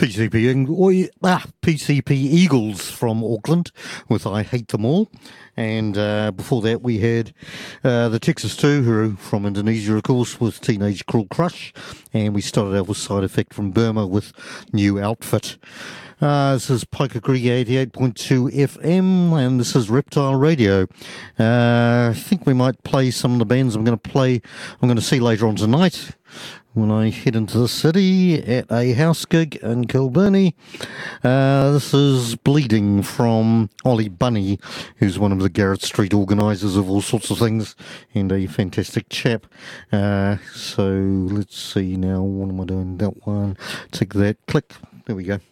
PCP Eagles from Auckland with I Hate Them All. And before that we had the Texas 2, who are from Indonesia, of course, with Teenage Cruel Crush. And we started out with Side Effect from Burma with New Outfit. This is Paikaguri 88.2 FM, and this is Reptile Radio. I think we might play some of the bands I'm going to see later on tonight when I head into the city at a house gig in Kilbirnie. This is Bleeding from Ollie Bunny, who's one of the Garrett Street organisers of all sorts of things and a fantastic chap. So let's see now, what am I doing? That one, tick that, click, there we go.